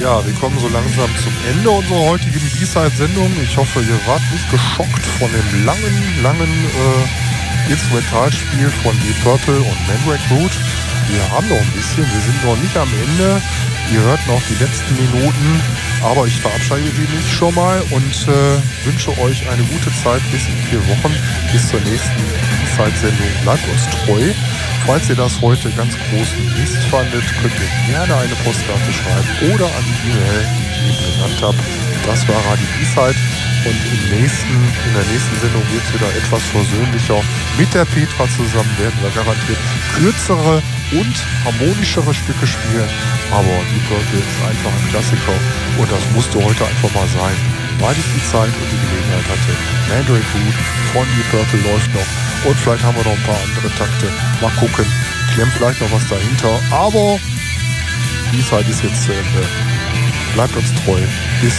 Ja, wir kommen so langsam zum Ende unserer heutigen B-Side-Sendung. Ich hoffe, ihr wart nicht geschockt von dem langen Instrumentalspiel von Deep Purple und Mandrake Root. Wir haben noch ein bisschen, wir sind noch nicht am Ende. Ihr hört noch die letzten Minuten, aber ich verabscheide mich schon mal und wünsche euch eine gute Zeit bis in 4 Wochen, bis zur nächsten B-Side-Sendung. Bleibt uns treu. Falls ihr das heute ganz großen Mist fandet, könnt ihr gerne eine Postkarte schreiben oder an die E-Mail, die ich eben genannt habe. Das war Radio B-Side und in der nächsten Sendung wird es wieder etwas versöhnlicher. Mit der Petra zusammen werden wir garantiert kürzere und harmonischere Stücke spielen. Aber die Purple ist einfach ein Klassiker und das musste heute einfach mal sein, weil ich die Zeit und die Gelegenheit hatte. Mandrake Root von die Purple läuft noch. Und vielleicht haben wir noch ein paar andere Takte. Mal gucken. Klemmt vielleicht noch was dahinter. Aber die Zeit ist jetzt zu Ende. Bleibt uns treu. Bis